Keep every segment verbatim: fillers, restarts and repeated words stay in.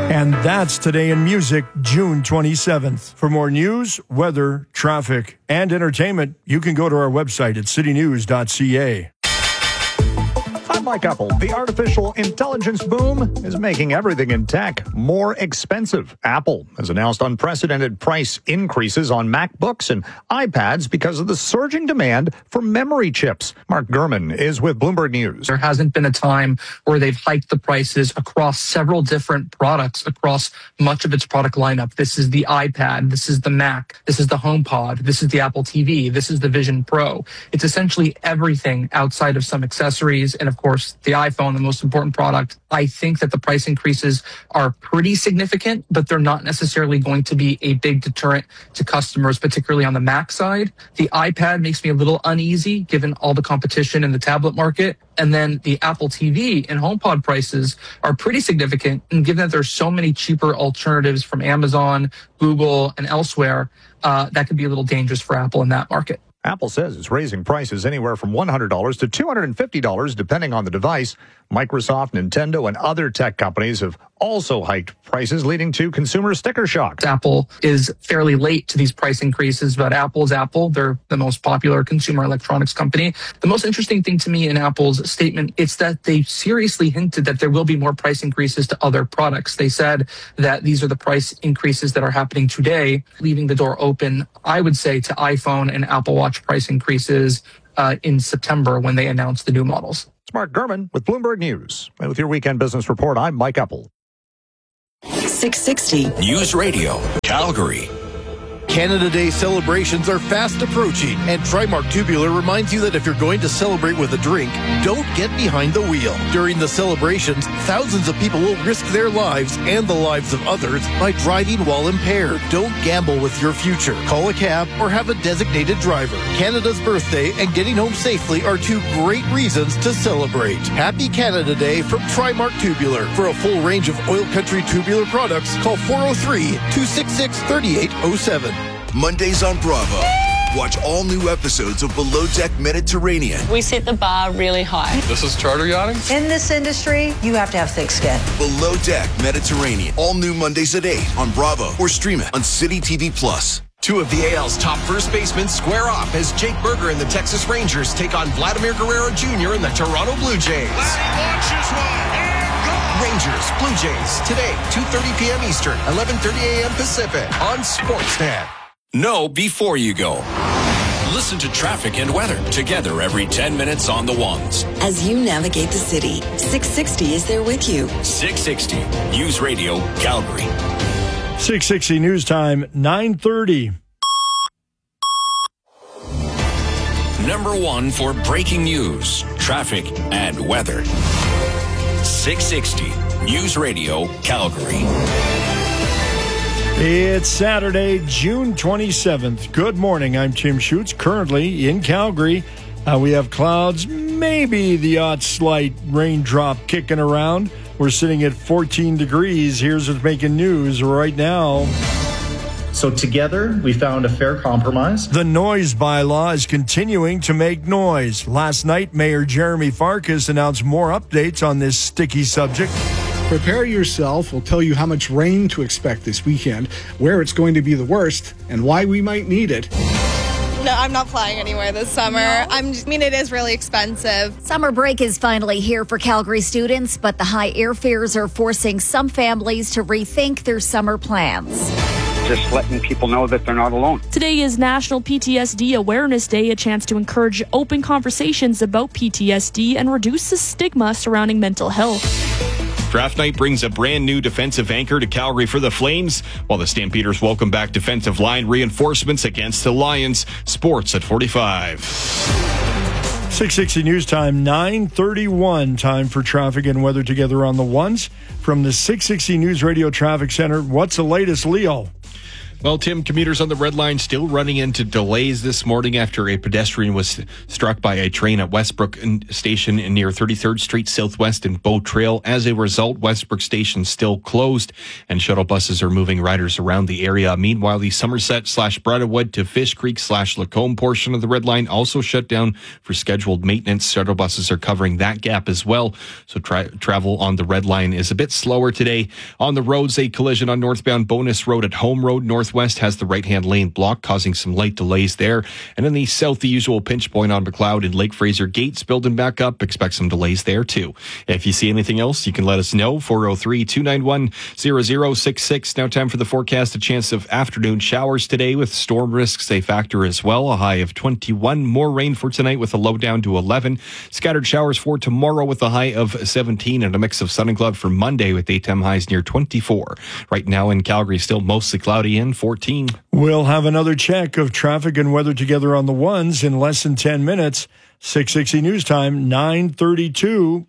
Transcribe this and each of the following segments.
And that's Today in Music, June twenty-seventh. For more news, weather, traffic, and entertainment, you can go to our website at city news dot c a. I'm Mike Apple. The artificial intelligence boom is making everything in tech more expensive. Apple has announced unprecedented price increases on MacBooks and iPads because of the surging demand for memory chips. Mark Gurman is with Bloomberg News. There hasn't been a time where they've hiked the prices across several different products across much of its product lineup. This is the iPad. This is the Mac. This is the HomePod. This is the Apple T V. This is the Vision Pro. It's essentially everything outside of some accessories and, of course, the iPhone, the most important product. I think that the price increases are pretty significant, but they're not necessarily going to be a big deterrent to customers, particularly on the Mac side. The iPad makes me a little uneasy given all the competition in the tablet market. And then the Apple T V and HomePod prices are pretty significant. And given that there's so many cheaper alternatives from Amazon, Google, and elsewhere, uh, that could be a little dangerous for Apple in that market. Apple says it's raising prices anywhere from one hundred dollars to two hundred fifty dollars depending on the device. Microsoft, Nintendo, and other tech companies have also hiked prices, leading to consumer sticker shock. Apple is fairly late to these price increases, but Apple's Apple. They're the most popular consumer electronics company. The most interesting thing to me in Apple's statement is that they seriously hinted that there will be more price increases to other products. They said that these are the price increases that are happening today, leaving the door open, I would say, to iPhone and Apple Watch price increases uh, in September when they announce the new models. It's Mark Gurman with Bloomberg News. And with your Weekend Business Report, I'm Mike Apple. six sixty News Radio, Calgary. Canada Day celebrations are fast approaching, and Trimark Tubular reminds you that if you're going to celebrate with a drink, don't get behind the wheel. During the celebrations, thousands of people will risk their lives and the lives of others by driving while impaired. Don't gamble with your future. Call a cab or have a designated driver. Canada's birthday and getting home safely are two great reasons to celebrate. Happy Canada Day from Trimark Tubular. For a full range of Oil Country tubular products, call four oh three, two six six, three eight oh seven. Mondays on Bravo. Watch all new episodes of Below Deck Mediterranean. We set the bar really high. This is charter yachting. In this industry, you have to have thick skin. Below Deck Mediterranean. All new Mondays at eight on Bravo or stream it on City T V Plus. Two of the A L's top first basemen square off as Jake Berger and the Texas Rangers take on Vladimir Guerrero Junior and the Toronto Blue Jays. Launches one and gone. Rangers, Blue Jays, today, two thirty p.m. Eastern, eleven thirty a.m. Pacific on Sportsnet. Know before you go. Listen to traffic and weather together every ten minutes on the ones. As you navigate the city, six sixty is there with you. six sixty News Radio, Calgary. six sixty News Time, nine thirty. Number one for breaking news, traffic, and weather. six sixty News Radio, Calgary. It's Saturday, June twenty-seventh. Good morning. I'm Tim Schutz, currently in Calgary. Uh, we have clouds, maybe the odd slight raindrop kicking around. We're sitting at fourteen degrees. Here's what's making news right now. So together, we found a fair compromise. The noise bylaw is continuing to make noise. Last night, Mayor Jeremy Farkas announced more updates on this sticky subject. Prepare yourself. We'll tell you how much rain to expect this weekend, where it's going to be the worst, and why we might need it. No, I'm not flying anywhere this summer. No. I'm, I mean, it is really expensive. Summer break is finally here for Calgary students, but the high airfares are forcing some families to rethink their summer plans. Just letting people know that they're not alone. Today is National P T S D Awareness Day, a chance to encourage open conversations about P T S D and reduce the stigma surrounding mental health. Draft night brings a brand new defensive anchor to Calgary for the Flames, while the Stampeders welcome back defensive line reinforcements against the Lions. Sports at forty-five. six sixty News Time, nine thirty-one. Time for traffic and weather together on the ones. From the six sixty News Radio Traffic Center, what's the latest, Leo? Well, Tim, commuters on the Red Line still running into delays this morning after a pedestrian was struck by a train at Westbrook Station near thirty-third Street Southwest and Bow Trail. As a result, Westbrook Station still closed, and shuttle buses are moving riders around the area. Meanwhile, the Somerset slash Bradwood to Fish Creek slash Lacombe portion of the Red Line also shut down for scheduled maintenance. Shuttle buses are covering that gap as well, so tra- travel on the Red Line is a bit slower today. On the roads, a collision on northbound Bonus Road at Home Road Northwest has the right-hand lane blocked, causing some light delays there. And in the south, the usual pinch point on McLeod and Lake Fraser Gates building back up. Expect some delays there too. If you see anything else, you can let us know. four oh three, two nine one, zero zero six six. Now time for the forecast. A chance of afternoon showers today with storm risks a factor as well. A high of twenty-one. More rain for tonight with a low down to eleven. Scattered showers for tomorrow with a high of seventeen, and a mix of sun and cloud for Monday with daytime highs near twenty-four. Right now in Calgary, still mostly cloudy and fourteen. We'll have another check of traffic and weather together on the ones in less than ten minutes. six sixty News Time, nine thirty-two.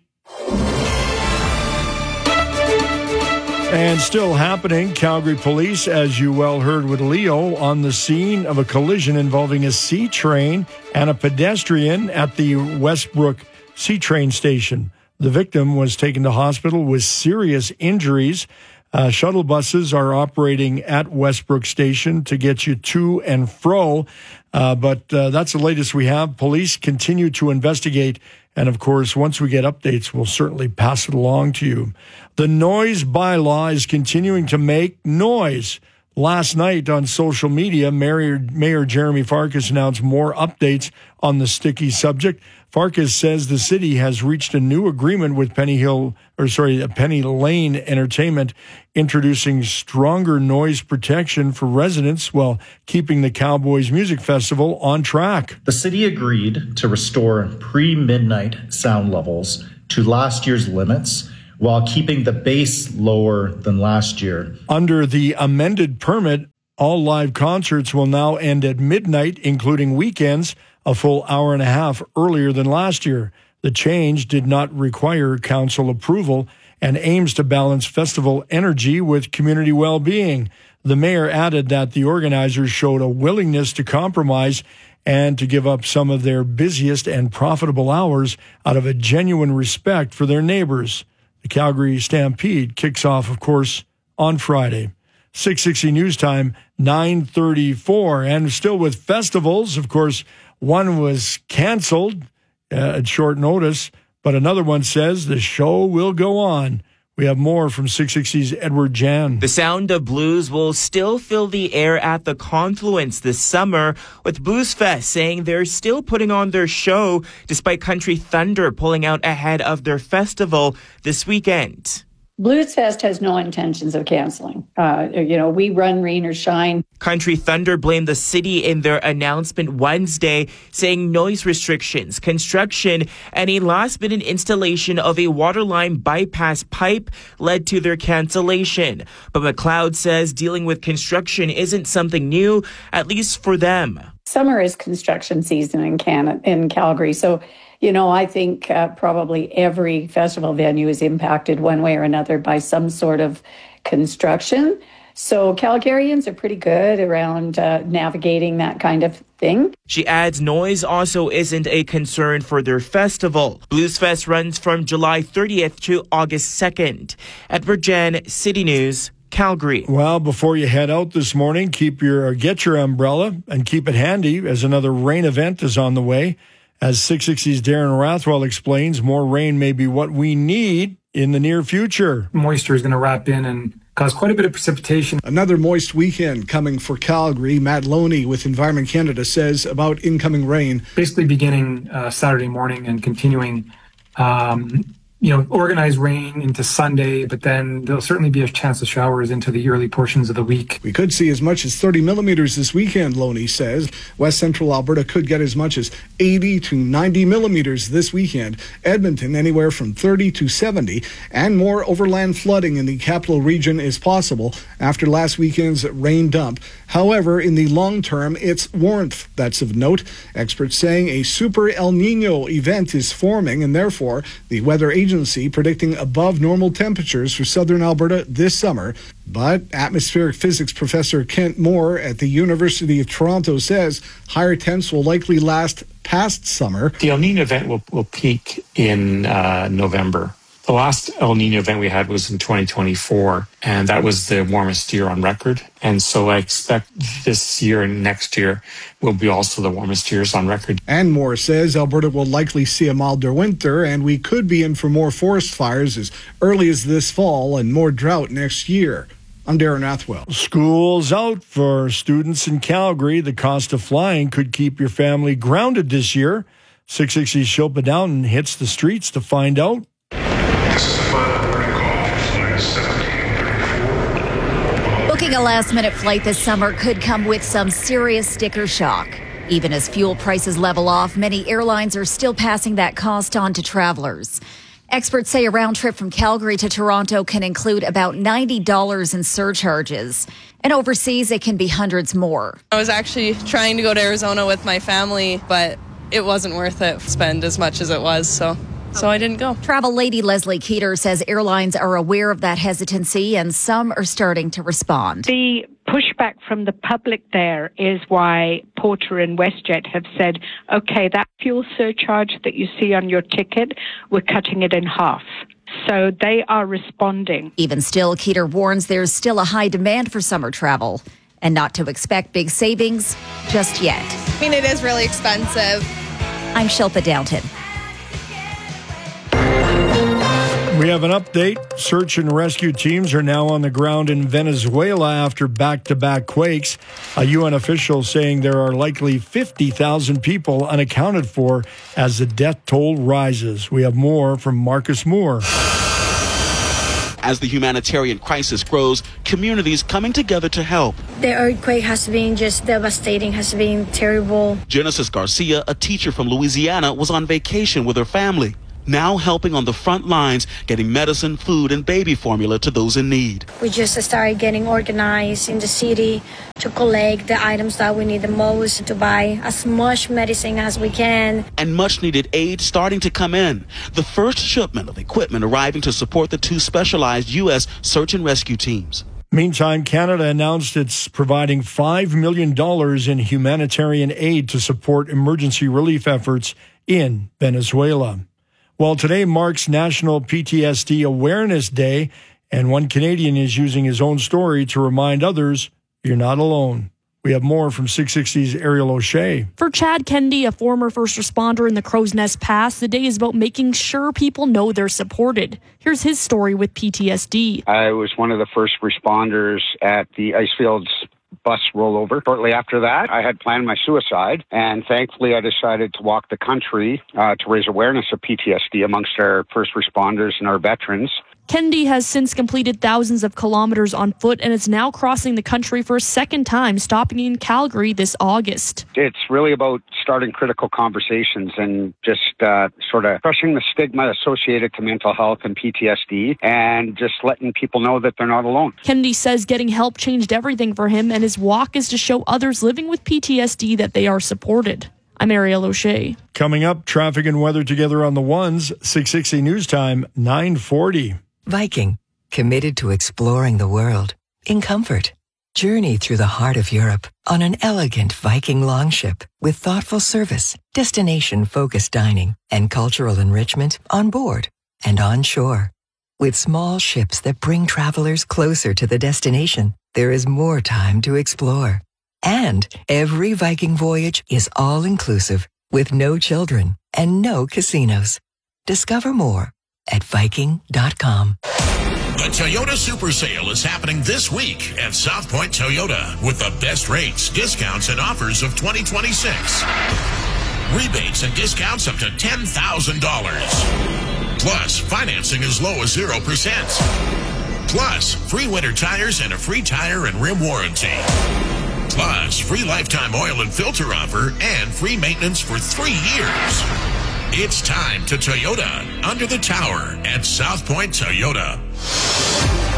And still happening, Calgary police, as you well heard with Leo, on the scene of a collision involving a C train and a pedestrian at the Westbrook C train station. The victim was taken to hospital with serious injuries. Uh, shuttle buses are operating at Westbrook Station to get you to and fro. Uh, but uh, that's the latest we have. Police continue to investigate. And, of course, once we get updates, we'll certainly pass it along to you. The noise bylaw is continuing to make noise. Last night on social media, Mayor, Mayor Jeremy Farkas announced more updates on the sticky subject. Farkas says the city has reached a new agreement with Penny Hill, or sorry, Penny Lane Entertainment, introducing stronger noise protection for residents while keeping the Cowboys Music Festival on track. The city agreed to restore pre-midnight sound levels to last year's limits while keeping the base lower than last year. Under the amended permit, all live concerts will now end at midnight, including weekends, a full hour and a half earlier than last year. The change did not require council approval and aims to balance festival energy with community well-being. The mayor added that the organizers showed a willingness to compromise and to give up some of their busiest and profitable hours out of a genuine respect for their neighbors. The Calgary Stampede kicks off, of course, on Friday. six sixty News Time, nine thirty-four. And still with festivals, of course, one was canceled uh, at short notice, but another one says the show will go on. We have more from six sixty's Edward Jan. The sound of blues will still fill the air at the Confluence this summer, with Blues Fest saying they're still putting on their show despite Country Thunder pulling out ahead of their festival this weekend. Blues Fest has no intentions of canceling. Uh, you know, we run rain or shine. Country Thunder blamed the city in their announcement Wednesday, saying noise restrictions, construction, and a last-minute installation of a waterline bypass pipe led to their cancellation. But McLeod says dealing with construction isn't something new, at least for them. Summer is construction season in Canada, in Calgary, so you know, I think uh, probably every festival venue is impacted one way or another by some sort of construction. So Calgarians are pretty good around uh, navigating that kind of thing. She adds noise also isn't a concern for their festival. Blues Fest runs from July thirtieth to August second. Edward Jan, City News, Calgary. Well, before you head out this morning, keep your get your umbrella and keep it handy as another rain event is on the way. As six sixty's Darren Rathwell explains, more rain may be what we need in the near future. Moisture is going to wrap in and cause quite a bit of precipitation. Another moist weekend coming for Calgary. Matt Loney with Environment Canada says about incoming rain. Basically beginning uh, Saturday morning and continuing, um, you know, organized rain into Sunday, but then there'll certainly be a chance of showers into the early portions of the week. We could see as much as thirty millimeters this weekend, Loney says. West Central Alberta could get as much as eighty to ninety millimeters this weekend. Edmonton anywhere from thirty to seventy, and more overland flooding in the capital region is possible after last weekend's rain dump. However, in the long term, it's warmth that's of note. Experts saying a super El Nino event is forming, and therefore the weather agency Agency predicting above normal temperatures for southern Alberta this summer. But atmospheric physics professor Kent Moore at the University of Toronto says higher temps will likely last past summer. The El Niño event will, will peak in uh, November. The last El Niño event we had was in twenty twenty-four, and that was the warmest year on record. And so I expect this year and next year will be also the warmest years on record. And Moore says Alberta will likely see a milder winter, and we could be in for more forest fires as early as this fall and more drought next year. I'm Darren Athwell. School's out for students in Calgary. The cost of flying could keep your family grounded this year. six sixty's Shilpa Downton hits the streets to find out. This is the final boarding call for flight seventeen thirty-four. Booking a last-minute flight this summer could come with some serious sticker shock. Even as fuel prices level off, many airlines are still passing that cost on to travelers. Experts say a round trip from Calgary to Toronto can include about ninety dollars in surcharges. And overseas, it can be hundreds more. I was actually trying to go to Arizona with my family, but it wasn't worth it to spend as much as it was, so... So I didn't go. Travel lady Leslie Keeter says airlines are aware of that hesitancy and some are starting to respond. The pushback from the public there is why Porter and WestJet have said, okay, that fuel surcharge that you see on your ticket, we're cutting it in half. So they are responding. Even still, Keeter warns there's still a high demand for summer travel and not to expect big savings just yet. I mean, it is really expensive. I'm Shilpa Downton. We have an update. Search and rescue teams are now on the ground in Venezuela after back-to-back quakes. A U N official saying there are likely fifty thousand people unaccounted for as the death toll rises. We have more from Marcus Moore. As the humanitarian crisis grows, communities coming together to help. The earthquake has been just devastating, has been terrible. Genesis Garcia, a teacher from Louisiana, was on vacation with her family, now helping on the front lines, getting medicine, food, and baby formula to those in need. We just started getting organized in the city to collect the items that we need the most, to buy as much medicine as we can. And much needed aid starting to come in. The first shipment of equipment arriving to support the two specialized U S search and rescue teams. Meantime, Canada announced it's providing five million dollars in humanitarian aid to support emergency relief efforts in Venezuela. Well, today marks National P T S D Awareness Day, and one Canadian is using his own story to remind others you're not alone. We have more from six sixty's Ariel O'Shea. For Chad Kennedy, a former first responder in the Crow's Nest Pass, the day is about making sure people know they're supported. Here's his story with P T S D. I was one of the first responders at the Icefields bus rollover. Shortly after that, I had planned my suicide, and thankfully I decided to walk the country uh, to raise awareness of P T S D amongst our first responders and our veterans. Kennedy has since completed thousands of kilometers on foot and is now crossing the country for a second time, stopping in Calgary this August. It's really about starting critical conversations and just uh, sort of crushing the stigma associated to mental health and P T S D and just letting people know that they're not alone. Kennedy says getting help changed everything for him, and his walk is to show others living with P T S D that they are supported. I'm Ariel O'Shea. Coming up, traffic and weather together on the ones, six sixty News Time, nine forty. Viking, committed to exploring the world in comfort. Journey through the heart of Europe on an elegant Viking longship with thoughtful service, destination-focused dining, and cultural enrichment on board and on shore. With small ships that bring travelers closer to the destination, there is more time to explore. And every Viking voyage is all-inclusive with no children and no casinos. Discover more at Viking dot com. The Toyota Super Sale is happening this week at South Point Toyota with the best rates, discounts, and offers of twenty twenty-six. Rebates and discounts up to ten thousand dollars. Plus, financing as low as zero percent. Plus, free winter tires and a free tire and rim warranty. Plus, free lifetime oil and filter offer and free maintenance for three years. It's time to Toyota under the tower at South Point Toyota.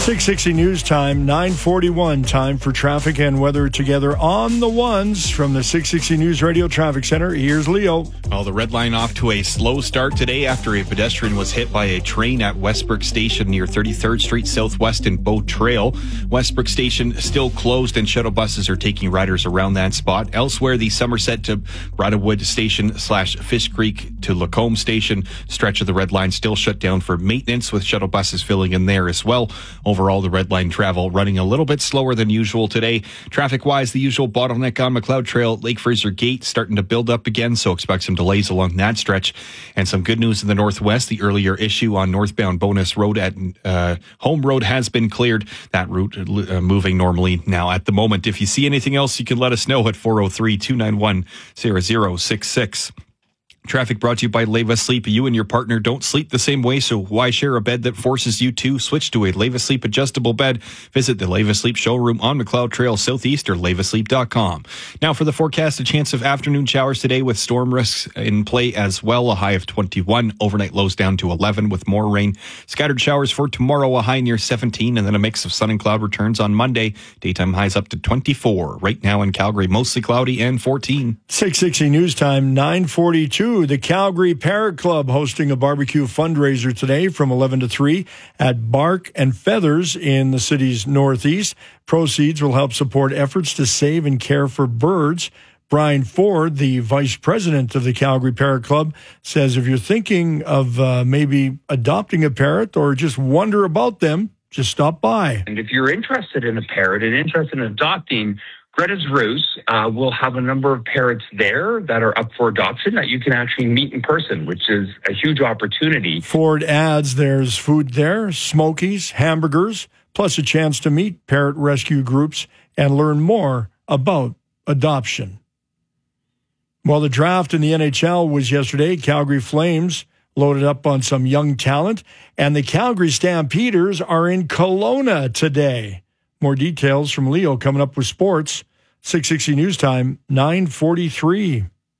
six sixty News Time, nine forty-one. Time for traffic and weather together on the ones from the six sixty News Radio Traffic Center. Here's Leo. Well, the red line off to a slow start today after a pedestrian was hit by a train at Westbrook Station near thirty-third Street Southwest and Boat Trail. Westbrook Station still closed and shuttle buses are taking riders around that spot. Elsewhere, the Somerset to Bradwood Station slash Fish Creek to Lacombe Station stretch of the red line still shut down for maintenance with shuttle buses filling in there as well. Overall, the red line travel running a little bit slower than usual today. Traffic-wise, the usual bottleneck on McLeod Trail, Lake Fraser Gate starting to build up again, so expect some delays along that stretch. And some good news in the northwest. The earlier issue on northbound Bonus Road at uh, Home Road has been cleared. That route uh, moving normally now at the moment. If you see anything else, you can let us know at four oh three, two nine one, zero zero six six. Traffic brought to you by Leva Sleep. You and your partner don't sleep the same way, so why share a bed that forces you to? Switch to a Leva Sleep adjustable bed. Visit the Leva Sleep showroom on McLeod Trail Southeast or leva sleep dot com. Now for the forecast, a chance of afternoon showers today with storm risks in play as well. A high of twenty-one. Overnight lows down to eleven with more rain. Scattered showers for tomorrow, a high near seventeen, and then a mix of sun and cloud returns on Monday. Daytime highs up to twenty-four. Right now in Calgary, mostly cloudy and fourteen. six sixty News Time, nine forty-two. The Calgary Parrot Club hosting a barbecue fundraiser today from eleven to three at Bark and Feathers in the city's northeast. Proceeds will help support efforts to save and care for birds. Brian Ford, the vice president of the Calgary Parrot Club, says if you're thinking of uh, maybe adopting a parrot or just wonder about them, just stop by. And if you're interested in a parrot and interested in adopting, Greta's Roost uh, will have a number of parrots there that are up for adoption that you can actually meet in person, which is a huge opportunity. Ford adds there's food there, smokies, hamburgers, plus a chance to meet parrot rescue groups and learn more about adoption. Well, the draft in the N H L was yesterday. Calgary Flames loaded up on some young talent, and the Calgary Stampeders are in Kelowna today. More details from Leo coming up with sports. six sixty News Time, nine forty-three.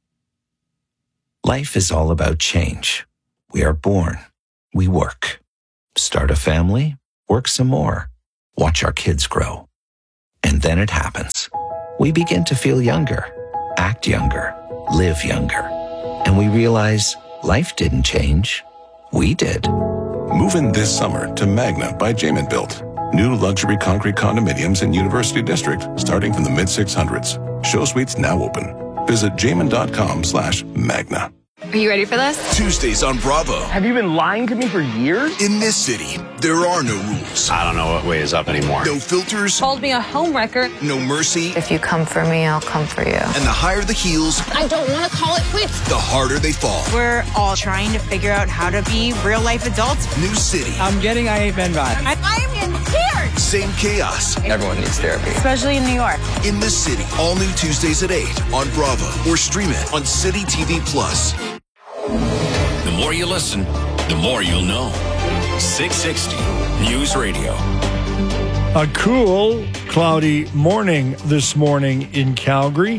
Life is all about change. We are born. We work. Start a family. Work some more. Watch our kids grow. And then it happens. We begin to feel younger, act younger, live younger. And we realize life didn't change. We did. Move in this summer to Magna by Jamin Built. New luxury concrete condominiums in University District starting from the mid six hundreds. Show suites now open. Visit jamin.com slash magna. Are you ready for this? Tuesdays on Bravo. Have you been lying to me for years? In this city, there are no rules. I don't know what way is up anymore. No filters. Called me a homewrecker. No mercy. If you come for me, I'll come for you. And the higher the heels, I don't want to call it quits. the harder they fall. We're all trying to figure out how to be real life adults. New city. I'm getting I Ain't Been Bad. I, I'm in tears. Same chaos. Everyone needs therapy. Especially in New York. In the city. All new Tuesdays at eight on Bravo. Or stream it on City T V Plus. The more you listen, the more you'll know. six sixty News Radio. A cool, cloudy morning this morning in Calgary.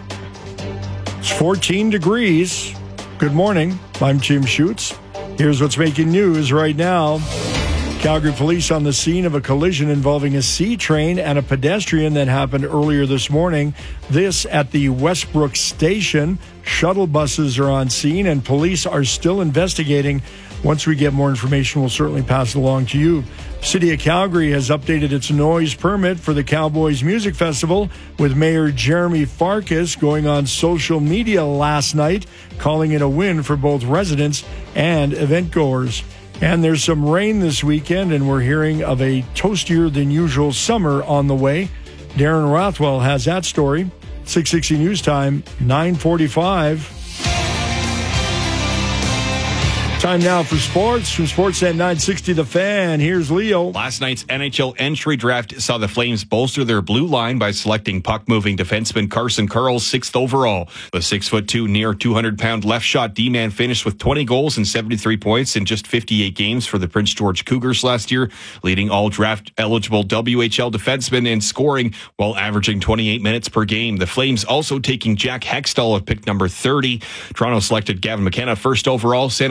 It's fourteen degrees. Good morning. I'm Jim Schutz. Here's what's making news right now. Calgary police on the scene of a collision involving a C train and a pedestrian that happened earlier this morning. This at the Westbrook station. Shuttle buses are on scene and police are still investigating. Once we get more information, we'll certainly pass it along to you. City of Calgary has updated its noise permit for the Cowboys Music Festival, with Mayor Jeremy Farkas going on social media last night, calling it a win for both residents and event goers. And there's some rain this weekend, and we're hearing of a toastier than usual summer on the way. Darren Rothwell has that story. six sixty News Time, nine forty-five. Time now for sports. From Sportsnet nine sixty The Fan, here's Leo. Last night's N H L entry draft saw the Flames bolster their blue line by selecting puck-moving defenseman Carson Karl sixth overall. The six foot two, near two hundred pound left shot D-man finished with twenty goals and seventy-three points in just fifty-eight games for the Prince George Cougars last year, leading all draft-eligible W H L defensemen in scoring while averaging twenty-eight minutes per game. The Flames also taking Jack Hextall at pick number thirty. Toronto selected Gavin McKenna first overall. San Jose landed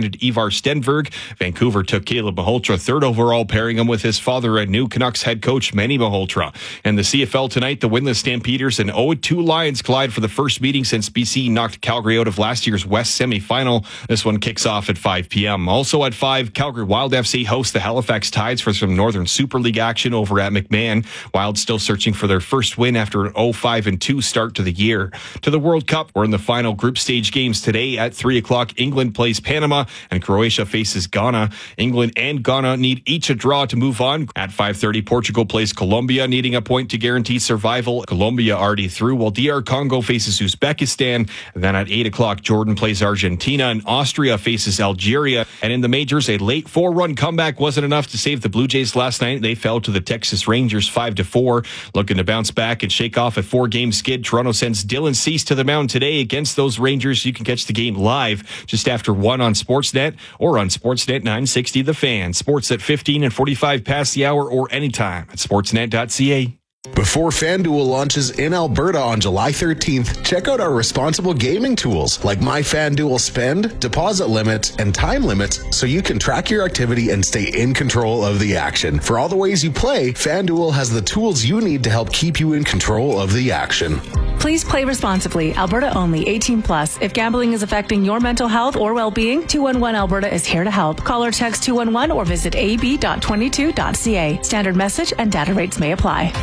landed Ivar Stenberg. Vancouver took Caleb Maholtra third overall, pairing him with his father and new Canucks head coach Manny Maholtra. And the C F L tonight, the winless Stampeders and oh two Lions collide for the first meeting since B C knocked Calgary out of last year's West semifinal. This one kicks off at five p.m. Also at five, Calgary Wild F C hosts the Halifax Tides for some Northern Super League action over at McMahon. Wild still searching for their first win after an oh five and two start to the year. To the World Cup, we're in the final group stage games today at three o'clock. England plays Panama and Croatia faces Ghana. England and Ghana need each a draw to move on. At five thirty, Portugal plays Colombia, needing a point to guarantee survival. Colombia already through, while D R Congo faces Uzbekistan. And then at eight o'clock, Jordan plays Argentina and Austria faces Algeria. And in the majors, a late four-run comeback wasn't enough to save the Blue Jays last night. They fell to the Texas Rangers five to four. Looking to bounce back and shake off a four-game skid, Toronto sends Dylan Cease to the mound today against those Rangers. You can catch the game live just after one on Sportsnet or on Sportsnet nine sixty The Fan. Sports at fifteen and forty-five past the hour or anytime at sportsnet dot c a. Before FanDuel launches in Alberta on July thirteenth, check out our responsible gaming tools like My FanDuel Spend, deposit limits, and time limits so you can track your activity and stay in control of the action. For all the ways you play, FanDuel has the tools you need to help keep you in control of the action. Please play responsibly. Alberta only. eighteen plus. If gambling is affecting your mental health or well-being, two one one Alberta is here to help. Call or text two one one or visit a b dot twenty-two dot c a. Standard message and data rates may apply.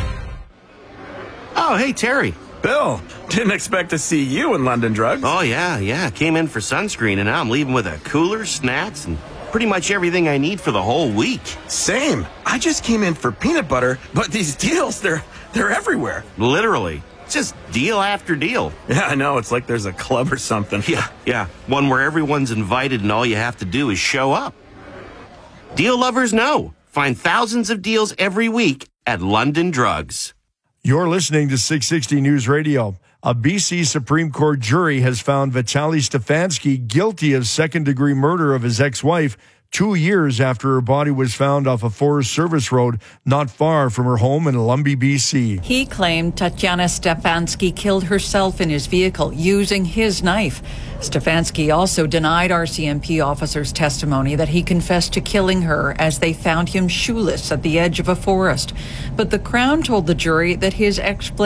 Oh, hey, Terry. Bill, didn't expect to see you in London Drugs. Oh, yeah, yeah. Came in for sunscreen, and now I'm leaving with a cooler, snacks, and pretty much everything I need for the whole week. Same. I just came in for peanut butter, but these deals, they're they're everywhere. Literally. Just deal after deal. Yeah, I know. It's like there's a club or something. Yeah, yeah. One where everyone's invited and all you have to do is show up. Deal lovers know. Find thousands of deals every week at London Drugs. You're listening to six sixty News Radio. A B C Supreme Court jury has found Vitaly Stefanski guilty of second-degree murder of his ex-wife two years after her body was found off a Forest Service road not far from her home in Lumby, B C. He claimed Tatiana Stefanski killed herself in his vehicle using his knife. Stefanski also denied R C M P officers' testimony that he confessed to killing her as they found him shoeless at the edge of a forest. But the Crown told the jury that his explanation